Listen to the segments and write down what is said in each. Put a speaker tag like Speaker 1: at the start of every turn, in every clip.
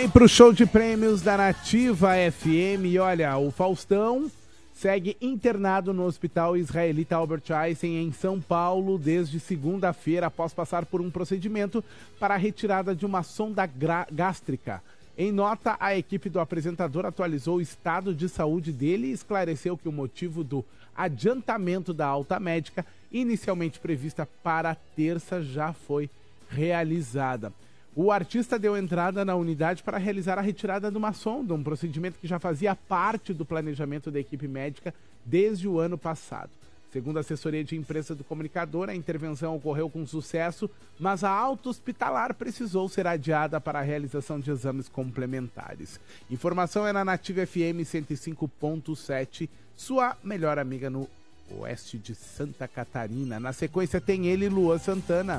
Speaker 1: aí pro show de prêmios da Nativa FM. E olha, o Faustão segue internado no Hospital Israelita Albert Einstein em São Paulo desde segunda-feira, após passar por um procedimento para a retirada de uma sonda gástrica. Em nota, a equipe do apresentador atualizou o estado de saúde dele e esclareceu que o motivo do adiantamento da alta médica, inicialmente prevista para terça, já foi realizada. O artista deu entrada na unidade para realizar a retirada de uma sonda, um procedimento que já fazia parte do planejamento da equipe médica desde o ano passado. Segundo a assessoria de imprensa do comunicador, a intervenção ocorreu com sucesso, mas a alta hospitalar precisou ser adiada para a realização de exames complementares. Informação é na Nativa FM 105.7, sua melhor amiga no oeste de Santa Catarina. Na sequência tem ele, Luan Santana.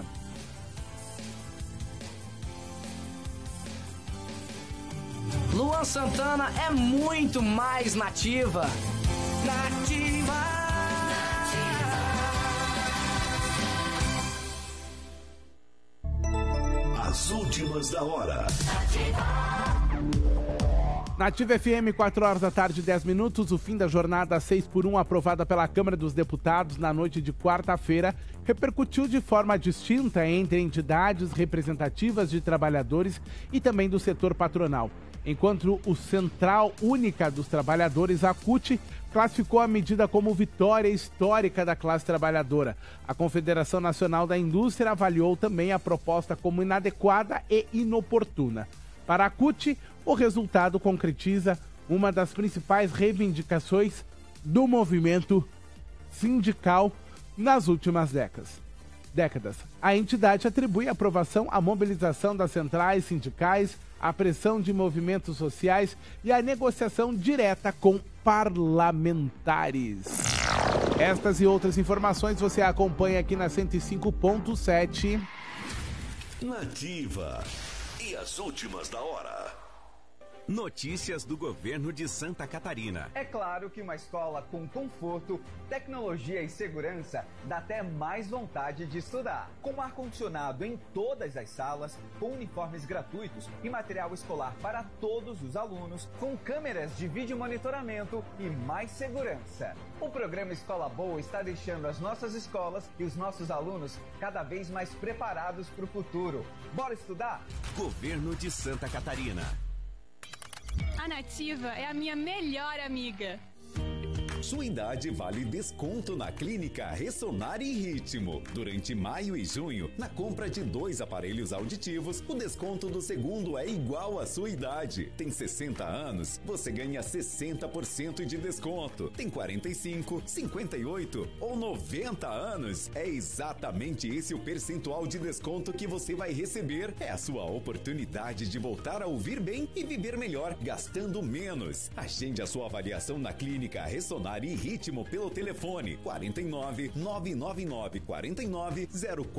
Speaker 2: Luan Santana é muito mais nativa. Nativa.
Speaker 3: As últimas da hora.
Speaker 1: Nativa FM, 4 horas da tarde, 10 minutos. O fim da jornada 6x1, aprovada pela Câmara dos Deputados na noite de quarta-feira, repercutiu de forma distinta entre entidades representativas de trabalhadores e também do setor patronal. Enquanto o Central Única dos Trabalhadores, a CUT, classificou a medida como vitória histórica da classe trabalhadora. A Confederação Nacional da Indústria avaliou também a proposta como inadequada e inoportuna. Para a CUT, o resultado concretiza uma das principais reivindicações do movimento sindical nas últimas décadas. A entidade atribui a aprovação à mobilização das centrais sindicais, à pressão de movimentos sociais e à negociação direta com parlamentares. Estas e outras informações você acompanha aqui na 105.7.
Speaker 3: Nativa. E as últimas da hora.
Speaker 4: Notícias do governo de Santa Catarina.
Speaker 5: É claro que uma escola com conforto, tecnologia e segurança dá até mais vontade de estudar. Com ar-condicionado em todas as salas, com uniformes gratuitos e material escolar para todos os alunos, com câmeras de vídeo monitoramento e mais segurança. O programa Escola Boa está deixando as nossas escolas e os nossos alunos cada vez mais preparados para o futuro. Bora estudar?
Speaker 4: Governo de Santa Catarina.
Speaker 6: A Nativa é a minha melhor amiga.
Speaker 7: Sua idade vale desconto na Clínica Ressonar e Ritmo. Durante maio e junho, na compra de 2 aparelhos auditivos, o desconto do segundo é igual à sua idade. Tem 60 anos, você ganha 60% de desconto. Tem 45, 58 ou 90 anos. É exatamente esse o percentual de desconto que você vai receber. É a sua oportunidade de voltar a ouvir bem e viver melhor, gastando menos. Agende a sua avaliação na Clínica Ressonar e Ritmo pelo telefone 49 999 49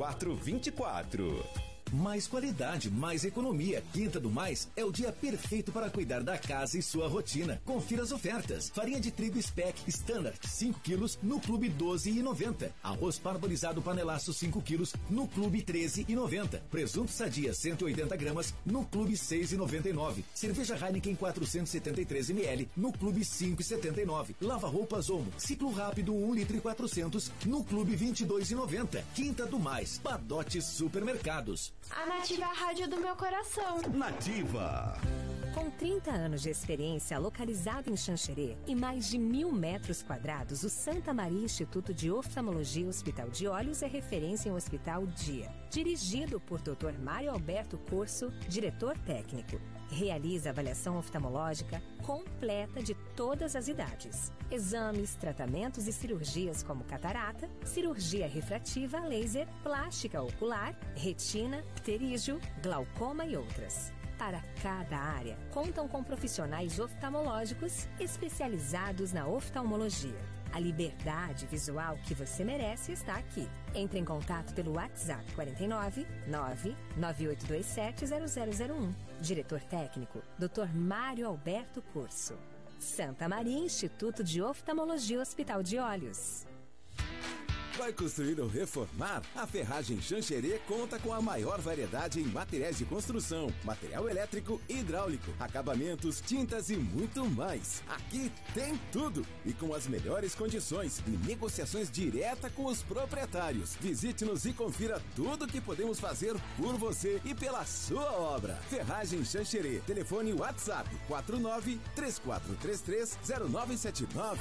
Speaker 7: 0424.
Speaker 8: Mais qualidade, mais economia. Quinta do Mais é o dia perfeito para cuidar da casa e sua rotina. Confira as ofertas. Farinha de trigo Spec Standard 5 quilos no Clube 12,90. Arroz parbolizado Panelaço 5 quilos no Clube 13,90. Presunto Sadia 180 gramas no Clube 6,99. Cerveja Heineken 473 ml no Clube 5,79. Lava roupas Omo Ciclo Rápido 1 litro e 400 no Clube 22,90. Quinta do Mais, Padote Supermercados.
Speaker 9: A Nativa é a rádio do meu coração.
Speaker 3: Nativa.
Speaker 10: Com 30 anos de experiência localizado em Xanxerê e mais de 1.000 metros quadrados, o Santa Maria Instituto de Oftalmologia Hospital de Olhos é referência em Hospital Dia. Dirigido por Dr. Mário Alberto Corso, diretor técnico. Realiza avaliação oftalmológica completa de todas as idades. Exames, tratamentos e cirurgias como catarata, cirurgia refrativa, laser, plástica ocular, retina, pterígio, glaucoma e outras. Para cada área, contam com profissionais oftalmológicos especializados na oftalmologia. A liberdade visual que você merece está aqui. Entre em contato pelo WhatsApp 49 99827 0001. Diretor técnico, Dr. Mário Alberto Curso. Santa Maria Instituto de Oftalmologia Hospital de Olhos.
Speaker 11: Vai construir ou reformar? A Ferragem Xanxerê conta com a maior variedade em materiais de construção, material elétrico e hidráulico, acabamentos, tintas e muito mais. Aqui tem tudo e com as melhores condições e negociações direta com os proprietários. Visite-nos e confira tudo que podemos fazer por você e pela sua obra. Ferragem Xanxerê. Telefone WhatsApp 49-3433-0979.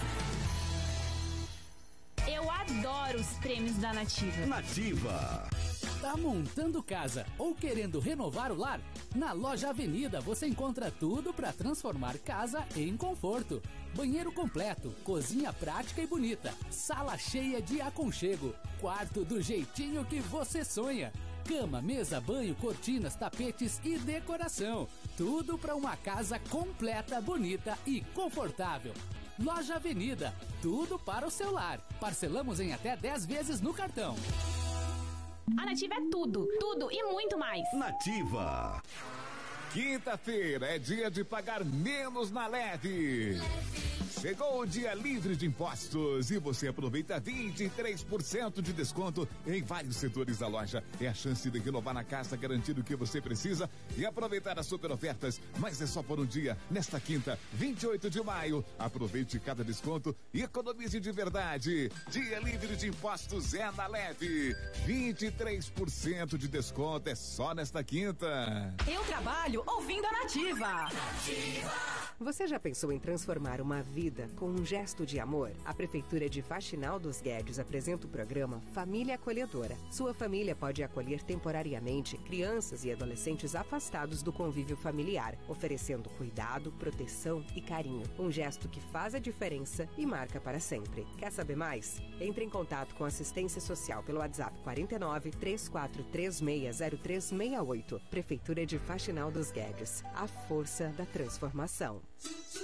Speaker 6: Eu adoro os prêmios da Nativa.
Speaker 3: Nativa.
Speaker 12: Tá montando casa ou querendo renovar o lar? Na Loja Avenida você encontra tudo para transformar casa em conforto. Banheiro completo, cozinha prática e bonita, sala cheia de aconchego, quarto do jeitinho que você sonha. Cama, mesa, banho, cortinas, tapetes e decoração. Tudo para uma casa completa, bonita e confortável. Loja Avenida, tudo para o seu lar. Parcelamos em até 10 vezes no cartão.
Speaker 6: A Nativa é tudo, tudo e muito mais.
Speaker 3: Nativa.
Speaker 13: Quinta-feira é dia de pagar menos na Leve. Chegou o dia livre de impostos e você aproveita 23% de desconto em vários setores da loja. É a chance de renovar na casa, garantir o que você precisa e aproveitar as super ofertas. Mas é só por um dia, nesta quinta, 28 de maio. Aproveite cada desconto e economize de verdade. Dia livre de impostos é na Leve. 23% de desconto é só nesta quinta.
Speaker 14: Eu trabalho ouvindo a Nativa.
Speaker 10: Você já pensou em transformar uma vida com um gesto de amor? A Prefeitura de Faxinal dos Guedes apresenta o programa Família Acolhedora. Sua família pode acolher temporariamente crianças e adolescentes afastados do convívio familiar, oferecendo cuidado, proteção e carinho. Um gesto que faz a diferença e marca para sempre. Quer saber mais? Entre em contato com a assistência social pelo WhatsApp 49 34360368. Prefeitura de Faxinal dos Guedes. A força da transformação.